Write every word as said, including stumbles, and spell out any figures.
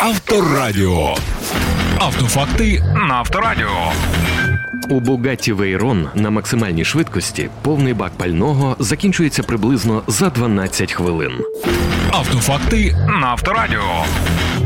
Авторадіо. Автофакти на Авторадіо. У Bugatti Veyron на максимальній швидкості повний бак пального закінчується приблизно за дванадцять хвилин. Автофакти на Авторадіо.